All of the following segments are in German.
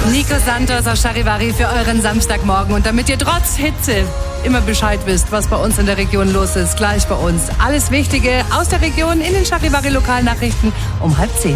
Nico Santos aus Charivari für euren Samstagmorgen. Und damit ihr trotz Hitze immer Bescheid wisst, was bei uns in der Region los ist, gleich bei uns alles Wichtige aus der Region in den Charivari Lokalnachrichten um 9:30.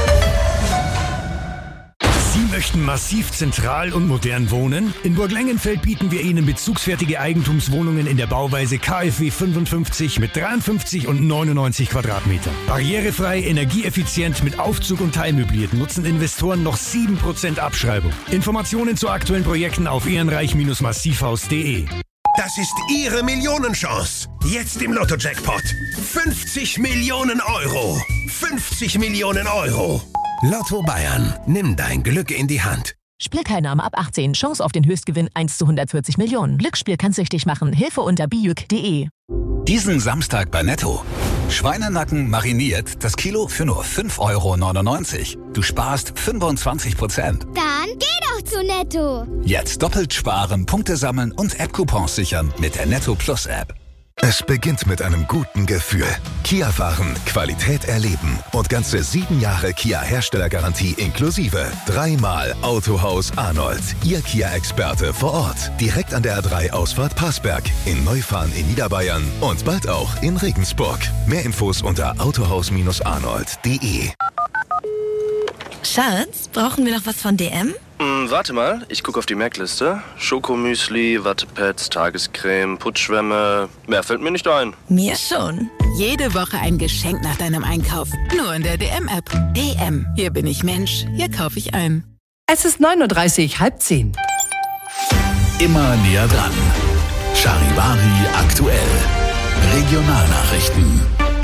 Sie möchten massiv zentral und modern wohnen? In Burglengenfeld bieten wir Ihnen bezugsfertige Eigentumswohnungen in der Bauweise KfW 55 mit 53 und 99 Quadratmetern. Barrierefrei, energieeffizient mit Aufzug und teilmöbliert nutzen Investoren noch 7% Abschreibung. Informationen zu aktuellen Projekten auf ehrenreich-massivhaus.de. Das ist Ihre Millionenchance. Jetzt im Lotto-Jackpot. 50 Millionen Euro. 50 Millionen Euro. Lotto Bayern. Nimm dein Glück in die Hand. Spielteilnahme ab 18. Chance auf den Höchstgewinn 1 zu 140 Millionen. Glücksspiel kann süchtig machen. Hilfe unter bijuk.de. Diesen Samstag bei Netto. Schweinenacken mariniert, das Kilo für nur 5,99 €. Du sparst 25%. Dann geh doch zu Netto. Jetzt doppelt sparen, Punkte sammeln und App-Coupons sichern mit der Netto Plus App. Es beginnt mit einem guten Gefühl. Kia fahren, Qualität erleben und ganze 7 Jahre Kia-Herstellergarantie inklusive. 3-mal Autohaus Arnold. Ihr Kia-Experte vor Ort. Direkt an der A3-Ausfahrt Passberg. In Neufahren in Niederbayern und bald auch in Regensburg. Mehr Infos unter autohaus-arnold.de. Schatz, brauchen wir noch was von DM? Warte mal, ich gucke auf die Merkliste. Schokomüsli, Wattepads, Tagescreme, Putzschwämme. Mehr fällt mir nicht ein. Mir schon. Jede Woche ein Geschenk nach deinem Einkauf. Nur in der DM-App. DM. Hier bin ich Mensch. Hier kaufe ich ein. Es ist 9:30, 9:30. Immer näher dran. Charivari aktuell. Regionalnachrichten.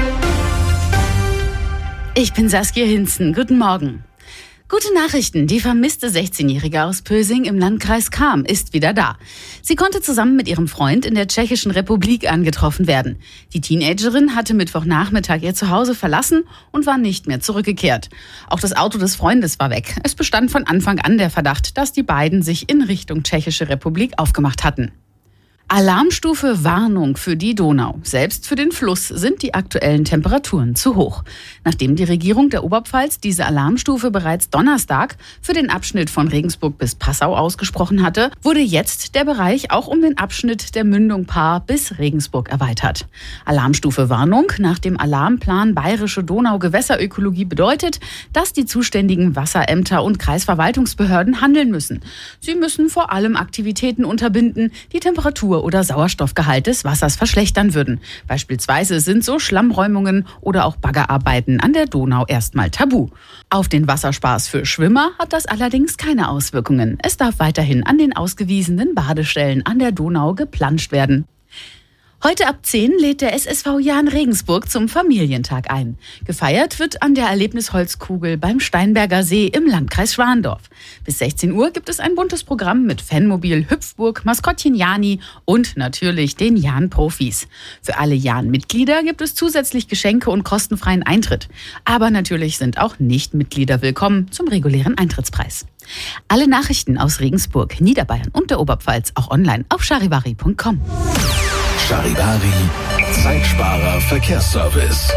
Ich bin Saskia Hinzen. Guten Morgen. Gute Nachrichten. Die vermisste 16-Jährige aus Pösing im Landkreis Cham ist wieder da. Sie konnte zusammen mit ihrem Freund in der Tschechischen Republik angetroffen werden. Die Teenagerin hatte Mittwochnachmittag ihr Zuhause verlassen und war nicht mehr zurückgekehrt. Auch das Auto des Freundes war weg. Es bestand von Anfang an der Verdacht, dass die beiden sich in Richtung Tschechische Republik aufgemacht hatten. Alarmstufe Warnung für die Donau. Selbst für den Fluss sind die aktuellen Temperaturen zu hoch. Nachdem die Regierung der Oberpfalz diese Alarmstufe bereits Donnerstag für den Abschnitt von Regensburg bis Passau ausgesprochen hatte, wurde jetzt der Bereich auch um den Abschnitt der Mündung Paar bis Regensburg erweitert. Alarmstufe Warnung nach dem Alarmplan Bayerische Donau-Gewässerökologie bedeutet, dass die zuständigen Wasserämter und Kreisverwaltungsbehörden handeln müssen. Sie müssen vor allem Aktivitäten unterbinden, die Temperatur oder Sauerstoffgehalt des Wassers verschlechtern würden. Beispielsweise sind so Schlammräumungen oder auch Baggerarbeiten an der Donau erstmal tabu. Auf den Wasserspaß für Schwimmer hat das allerdings keine Auswirkungen. Es darf weiterhin an den ausgewiesenen Badestellen an der Donau geplanscht werden. Heute ab 10 lädt der SSV Jahn Regensburg zum Familientag ein. Gefeiert wird an der Erlebnisholzkugel beim Steinberger See im Landkreis Schwandorf. Bis 16 Uhr gibt es ein buntes Programm mit Fanmobil, Hüpfburg, Maskottchen Jani und natürlich den Jahn-Profis. Für alle Jahn-Mitglieder gibt es zusätzlich Geschenke und kostenfreien Eintritt. Aber natürlich sind auch Nicht-Mitglieder willkommen zum regulären Eintrittspreis. Alle Nachrichten aus Regensburg, Niederbayern und der Oberpfalz auch online auf charivari.com. Charivari, Zeitsparer Verkehrsservice.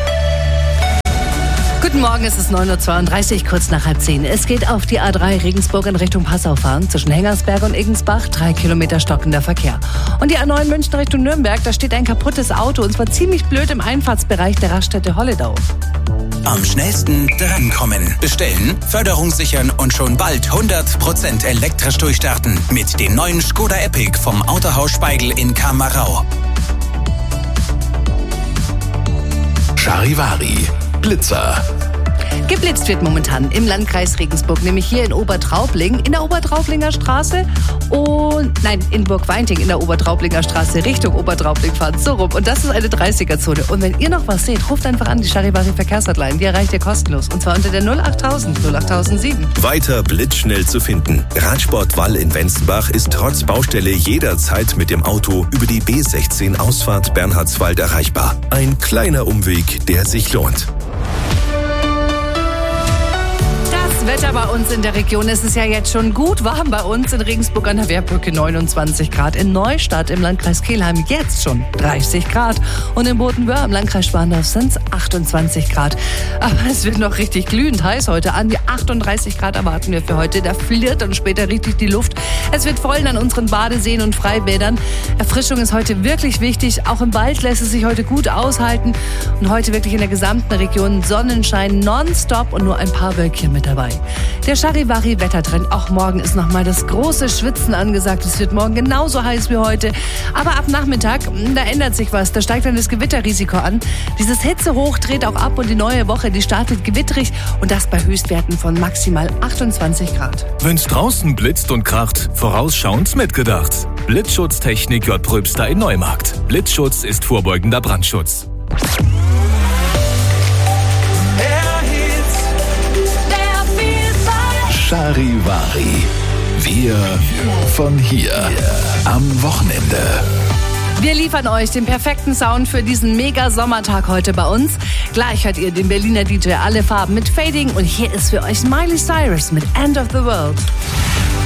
Guten Morgen, es ist 9:32 Uhr, kurz nach 9:30. Es geht auf die A3 Regensburg in Richtung Passau fahren. Zwischen Hengersberg und Eggensbach 3 Kilometer stockender Verkehr. Und die A9 München Richtung Nürnberg, da steht ein kaputtes Auto und zwar ziemlich blöd im Einfahrtsbereich der Raststätte Holledau. Am schnellsten drankommen. Bestellen, Förderung sichern und schon bald 100% elektrisch durchstarten. Mit dem neuen Skoda Epic vom Autohaus Speigl in Kamerau. Charivari, Blitzer. Geblitzt wird momentan im Landkreis Regensburg, nämlich hier in Obertraubling, in der Obertraublinger Straße in Burgweinting in der Obertraublinger Straße Richtung Obertraubling fahren, so rum. Und das ist eine 30er-Zone. Und wenn ihr noch was seht, ruft einfach an die Charivari Verkehrshotline, die erreicht ihr kostenlos. Und zwar unter der 08000 08007. Weiter blitzschnell zu finden. Radsport Wall in Wenzenbach ist trotz Baustelle jederzeit mit dem Auto über die B16 Ausfahrt Bernhardswald erreichbar. Ein kleiner Umweg, der sich lohnt. Wetter bei uns in der Region. Es ist ja jetzt schon gut warm bei uns in Regensburg an der Wehrbrücke 29 Grad. In Neustadt im Landkreis Kelheim jetzt schon 30 Grad. Und in Bodenwöhr im Landkreis Schwandorf sind es 28 Grad. Aber es wird noch richtig glühend heiß heute. An die 38 Grad erwarten wir für heute. Da flirrt dann später richtig die Luft. Es wird vollen an unseren Badeseen und Freibädern. Erfrischung ist heute wirklich wichtig. Auch im Wald lässt es sich heute gut aushalten. Und heute wirklich in der gesamten Region Sonnenschein nonstop und nur ein paar Wölkchen mit dabei. Der Charivari-Wettertrend. Auch morgen ist nochmal das große Schwitzen angesagt. Es wird morgen genauso heiß wie heute. Aber ab Nachmittag, da ändert sich was. Da steigt dann das Gewitterrisiko an. Dieses Hitzehoch dreht auch ab und die neue Woche, die startet gewitterig. Und das bei Höchstwerten von maximal 28 Grad. Wenn's draußen blitzt und kracht, vorausschauend mitgedacht. Blitzschutztechnik J. Pröbster in Neumarkt. Blitzschutz ist vorbeugender Brandschutz. Charivari. Wir von hier. Am Wochenende. Wir liefern euch den perfekten Sound für diesen Mega-Sommertag heute bei uns. Gleich hört ihr den Berliner DJ Alle Farben mit Fading und hier ist für euch Miley Cyrus mit End of the World.